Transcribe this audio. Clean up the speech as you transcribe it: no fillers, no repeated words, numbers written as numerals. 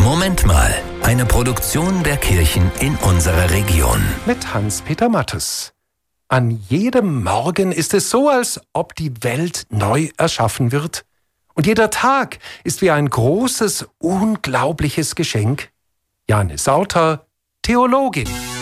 Moment mal, eine Produktion der Kirchen in unserer Region. Mit Hans-Peter Mattes. An jedem Morgen ist es so, als ob die Welt neu erschaffen wird. Und jeder Tag ist wie ein großes, unglaubliches Geschenk. Jane Sauter, Theologin.